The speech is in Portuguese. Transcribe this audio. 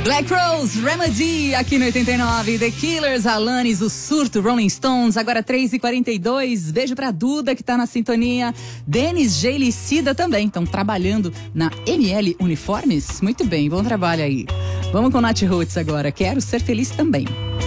Black Rose, Remedy, aqui no 89, The Killers, Alanis, O Surto, Rolling Stones, agora 3h42, beijo pra Duda que tá na sintonia, Denis, Geile e Cida também, estão trabalhando na ML Uniformes, muito bem, bom trabalho aí. Vamos com Nath Roots agora, Quero Ser Feliz Também.